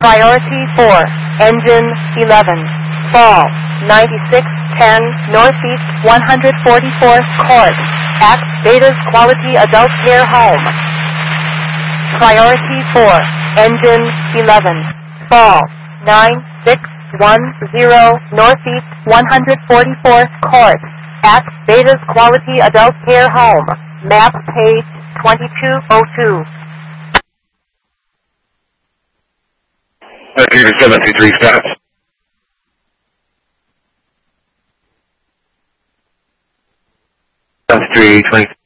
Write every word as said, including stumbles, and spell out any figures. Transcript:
Priority four, engine eleven, fall ninety-six ten, northeast one forty-four, court, at Beta's Quality Adult Care Home. Priority four, engine eleven, fall nine six one zero, northeast one forty-four, court, at Beta's Quality Adult Care Home, map page twenty-two oh two. seven two three stops. That's three twenty.